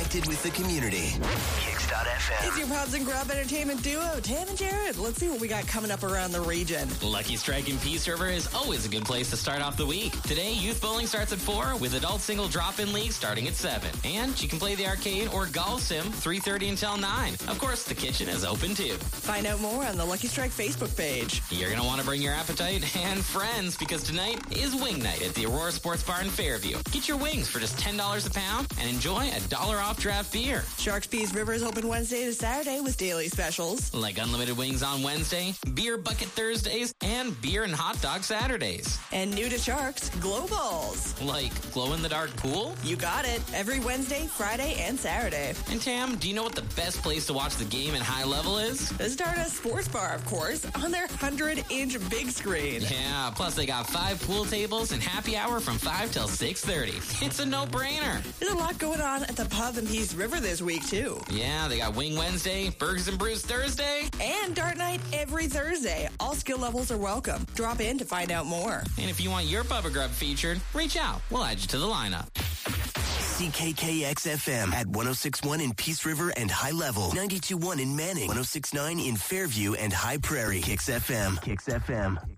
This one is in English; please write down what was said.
connected with the community. Kicks.fm. It's your Pubs and Grub entertainment duo, Tam and Jared. Let's see what we got coming up around the region. Lucky Strike in Peace River is always a good place to start off the week. Today, youth bowling starts at 4 with adult single drop-in league starting at 7. And you can play the arcade or golf sim 3:30 until 9. Of course, the kitchen is open too. Find out more on the Lucky Strike Facebook page. You're going to want to bring your appetite and friends because tonight is Wing Night at the Aurora Sports Bar in Fairview. Get your wings for just $10 a pound and enjoy $1 off draft beer. Sharks Peace River is open Wednesday to Saturday with daily specials. Like unlimited wings on Wednesday, beer bucket Thursdays, and beer and hot dog Saturdays. And new to Sharks, Glow Balls. Like glow-in-the-dark pool? You got it. Every Wednesday, Friday, and Saturday. And Tam, do you know what the best place to watch the game at high level is? The Stardust Sports Bar, of course, on their 100-inch big screen. Yeah, plus they got 5 pool tables and happy hour from 5 till 6:30. It's a no-brainer. There's a lot going on at the Pub in Peace River this week, too. Yeah, they got Wing Wednesday, Burgers and Brews Thursday. And Dart Night every Thursday. All skill levels are welcome. Drop in to find out more. And if you want your Pub or Grub featured, reach out. We'll add you to the lineup. CKKX-FM at 106.1 in Peace River and High Level. 92.1 in Manning. 106.9 in Fairview and High Prairie. Kicks FM. Kicks FM.